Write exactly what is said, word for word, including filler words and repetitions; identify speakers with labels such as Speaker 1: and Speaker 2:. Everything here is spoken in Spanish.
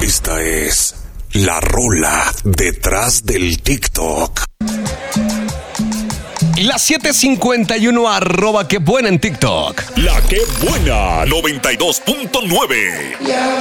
Speaker 1: Esta es la rola detrás del TikTok.
Speaker 2: La siete cincuenta y uno, arroba que buena en TikTok.
Speaker 1: La que buena, noventa y dos punto nueve.